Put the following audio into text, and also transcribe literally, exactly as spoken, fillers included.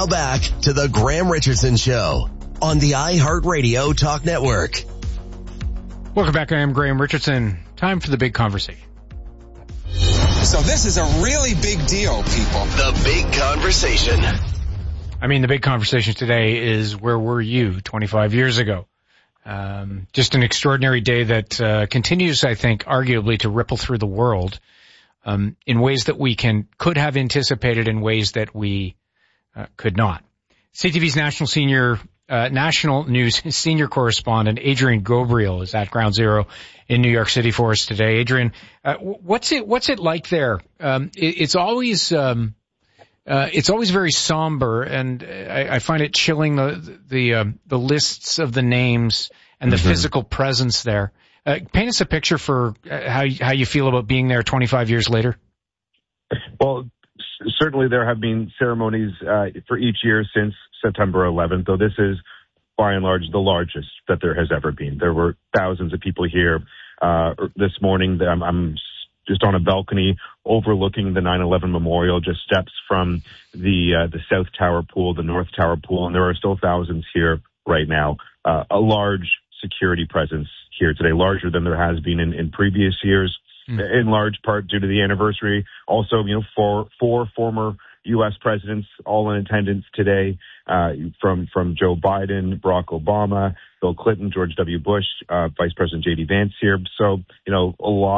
Now back to the Graham Richardson Show on the iHeartRadio Talk Network. Welcome back. I am Graham Richardson. Time for the big conversation. So this is a really big deal, people. The big conversation. I mean, the big conversation today is, where were you twenty-five years ago? Um, just an extraordinary day that uh, continues, I think, arguably to ripple through the world um, in ways that we can could have anticipated, in ways that we uh, could not. C T V's national senior uh, national news senior correspondent Adrian Gabriel is at Ground Zero in New York City for us today. Adrian, uh, what's it what's it like there? Um, it, it's always um, uh, it's always very somber, and I, I find it chilling, the the um, the lists of the names and the mm-hmm. physical presence there. Uh, paint us a picture for uh, how how you feel about being there twenty-five years later. Well, c- certainly there have been ceremonies uh, for each year since September eleventh, though this is by and large the largest that there has ever been. There were thousands of people here uh, this morning. I'm, I'm just on a balcony overlooking the nine eleven memorial, just steps from the uh, the South Tower pool, the North Tower pool, and there are still thousands here right now. Uh, a large security presence here today, larger than there has been in, in previous years, mm. in large part due to the anniversary. Also, you know, four, four former U S presidents all in attendance today, uh, from, from Joe Biden, Barack Obama, Bill Clinton, George W. Bush, uh, Vice President J D Vance here. So, you know, a lot